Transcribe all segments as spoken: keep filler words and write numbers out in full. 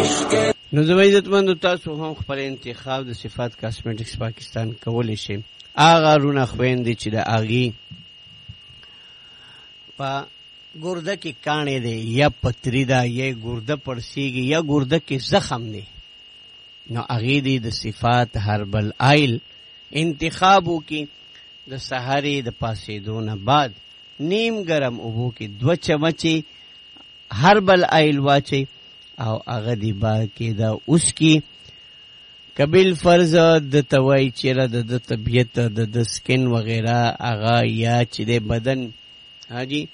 نو زما عزتمندو تاسو هم خپل انتخاب د صفات کاسمیټکس پاکستان کولی شئ. هغه رونه خویندې چې د هغې په ګرده کې کاڼې دی یا پتری ده یا ګرده پړسیږي یا ګرده کې زخم دی، نو هغې دی د صفات هربل آیل انتخاب وکړي. د سحرې د پاسېدو نه بعد نیم ګرم اوبو کې دوه چمچې هربل آیل واچئ او هغه دی با کې دا اوس کې قبل فرض د توای چیرې د طبیعت د د سکن وغیرہ هغه یا چې د بدن حاجی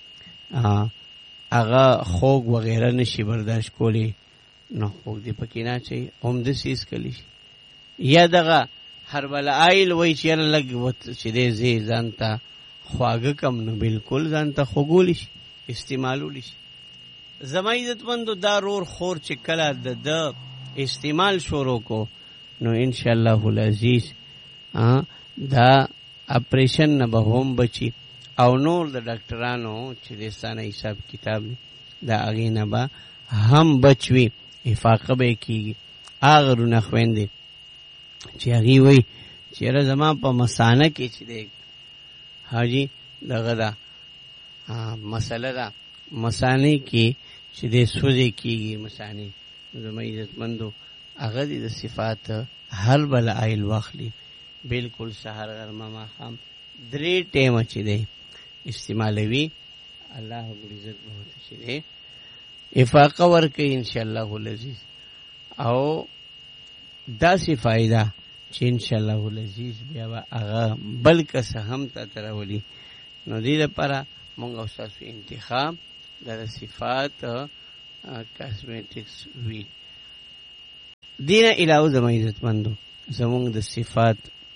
هغه خوږ وغیرہ نشي برداشت کولی، نو خوږ دی پکې نه چي هم د سیس کلی یا دغه هربل آیل وای چیرې لګ وت چې دې زی ځانته خواږه کم نو بالکل ځانته خوګول شي استعمالول شي. زما عزتمندو دا رور خور چې کله د د استعمال شروع کو نو ان شاء الله العزیز دا اپریشن نه به هم بچي او نور د ډاکټرانو چې د ستانه حساب کتاب دا هغې نه به هم بچوي، افاقه به یې کېږي. هغه رونه خویندې چې هغې وایي چېره زما په مثانه کې چې دی حاجي دغه ده مسله ده مثانې کې چې دی سوځې کېږي مثانې، زما عزتمندو هغه دې د صفات هربل آیل واخلي بالکل سهار غرمه ماښام درې ټیمه چې دی استعمالوي. الله رب العزت به ورته چې دی افاقه ورکوي انشاءالله العزیز او داسې فایده چې انشاءالله العزیز بیا به هغه بل کس هم تا ته راولي. نو دې لپاره مونږ او ستاسو انتخاب د صفات کاسمیټکس وي. دې نه علاوه زما عزتمندو زمونږ د صفات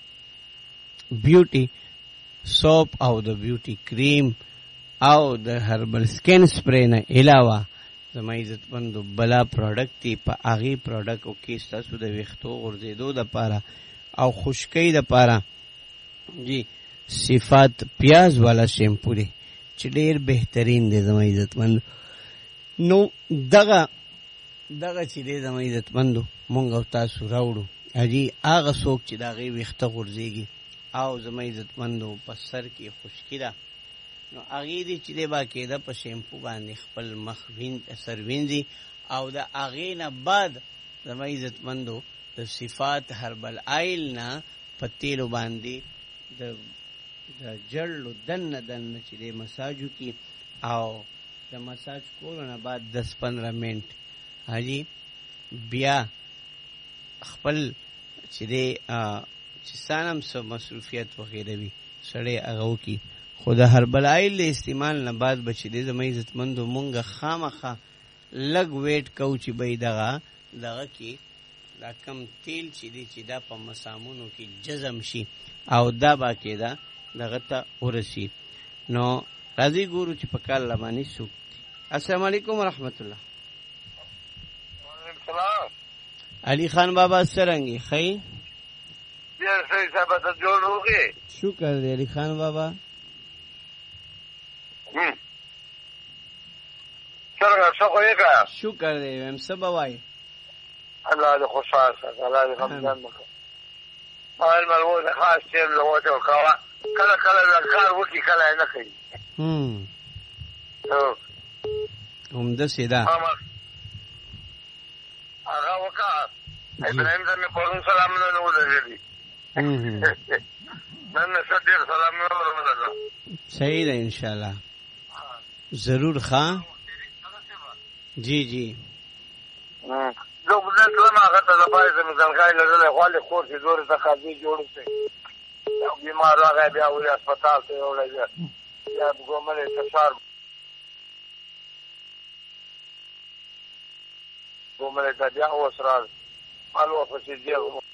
بیوټي سوپ او د بیوټي کریم او د هربل سکن سپری نه علاوه زما عزتمندو بلا پروډکټ دی. په هغې پروډکټو کې ستاسو د ویښتو غورځېدو دپاره او خشکۍ دپاره جی صفات پیاز والا شیمپو دی چې ډېر بهترین دی زما عزتمندو. نو دغه دغه چې دی زما عزتمندو مونږ او تاسو راوړو حاجي هغه څوک چې د هغې ویښته غورځېږي او زما عزتمندو په سر کې خشکي ده، نو هغې دی چې دی باقاعده په شیمپو باندې خپل مخ سر وینځي او د هغې نه بعد زما عزتمندو د صفات هربل آیل نه په تیلو باندې د د جړلو دننه دننه چې دی مساج وکړي او د مساج کولو نه بعد دس پندره منټ حاجي بیا خپل چې دی چې سانم څه مصروفیت وغیره وي سړی هغه وکړي. خو د هربل آیل د استعمال نه بعد به چې دی زما عزتمندو مونږ خامخا لږ ویټ کوو چې به دغه دغه کې دا کم تیل چې دی چې دا په مسامونو کې جذم شي او دا باقاعده دغه ته ورسي. نو راځئ ګورو چې په کال لمانې څوک دي. السلام علیکم ورحمت الله. وعلیکم السلام. علي خان بابا څرنګه ښه ډېر صحیح صاحب ته جوړ وکړې. شکر دی علي خان بابا. څرنګه څه خو یې کړه؟ شکر دی ویم څه به وایې؟ الله دې خوشحال ساته، الله دې غمجن مه کړه. ما ویل ملګرو د خاص ټیم له وته وکوه، کله کله بیا کار وکړي کله یې نه کوي. همداسې ده هغه وکړه. ابراهیم ته مې پرون سلامونه نه ولګېدي، نن مې ښه ډېر سلامونه ور ولګه. صحیح ده انشاءالله ضرور ښه. جی جی زه خو نه تلم هغه ته د پای ته مې زنګای لرلی غواړي خور چې زورې ته قاضي جوړ شي، یو بیمار راغی بیا ولې هسپتال ته یوړی بیا بیا ګوملې فشار ګوملې ته بیا اوس راغی مال واپسې جیل